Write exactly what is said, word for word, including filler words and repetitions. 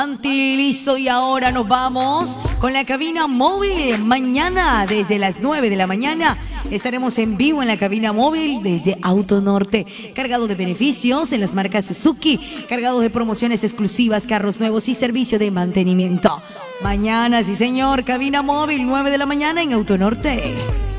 Anti, listo, y ahora nos vamos con la cabina móvil. Mañana desde las nueve de la mañana estaremos en vivo en la cabina móvil desde Auto Norte, cargado de beneficios en las marcas Suzuki, cargado de promociones exclusivas, carros nuevos y servicio de mantenimiento. Mañana, sí señor, cabina móvil, nueve de la mañana en Auto Norte.